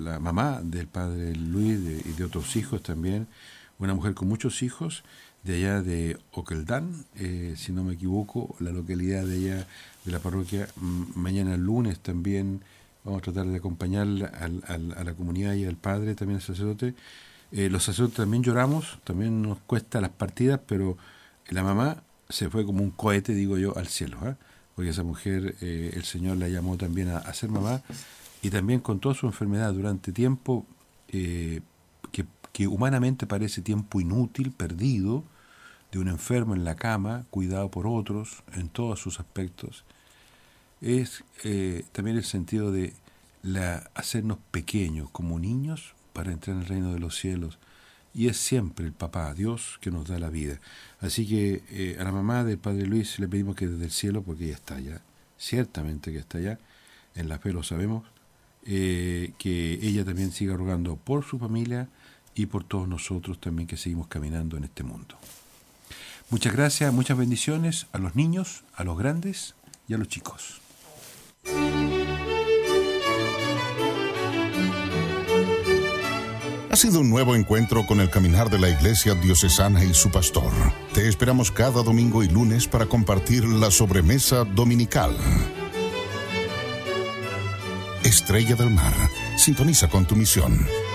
la mamá del padre Luis y de otros hijos también, una mujer con muchos hijos, de allá de Oqueldán, si no me equivoco, la localidad de allá de la parroquia. Mañana lunes también vamos a tratar de acompañar a la comunidad y al padre, también al sacerdote. Los sacerdotes también lloramos, también nos cuesta las partidas, pero la mamá se fue como un cohete, digo yo, al cielo, porque esa mujer, el Señor la llamó también a ser mamá, y también con toda su enfermedad durante tiempo que humanamente parece tiempo inútil, perdido, de un enfermo en la cama, cuidado por otros, en todos sus aspectos. Es también el sentido de hacernos pequeños como niños para entrar en el reino de los cielos. Y es siempre el papá, Dios, que nos da la vida. Así que a la mamá del padre Luis le pedimos que desde el cielo, porque ella está allá, ciertamente que está allá, en la fe lo sabemos, que ella también siga rogando por su familia y por todos nosotros también que seguimos caminando en este mundo. Muchas gracias, muchas bendiciones a los niños, a los grandes y a los chicos. Ha sido un nuevo encuentro con el caminar de la Iglesia Diocesana y su pastor. Te esperamos cada domingo y lunes para compartir la sobremesa dominical. Estrella del Mar, sintoniza con tu misión.